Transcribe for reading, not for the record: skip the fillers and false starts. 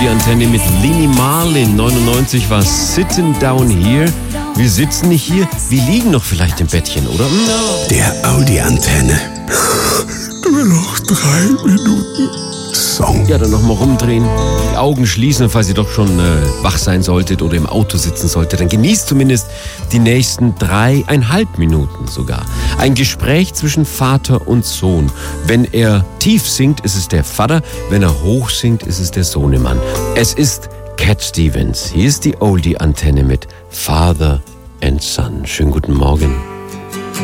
Die Antenne mit Lini Marlin, 99 war Sitting Down Here. Wir sitzen nicht hier, wir liegen noch vielleicht im Bettchen, oder? Der Audi-Antenne. Nur noch 3 Minuten Song. Ja, dann nochmal rumdrehen, die Augen schließen, falls ihr doch schon wach sein solltet oder im Auto sitzen solltet. Dann genießt zumindest die nächsten 3,5 Minuten sogar. Ein Gespräch zwischen Vater und Sohn. Wenn er tief singt, ist es der Vater. Wenn er hoch singt, ist es der Sohnemann. Es ist Cat Stevens. Hier ist die Oldie-Antenne mit Father and Son. Schönen guten Morgen.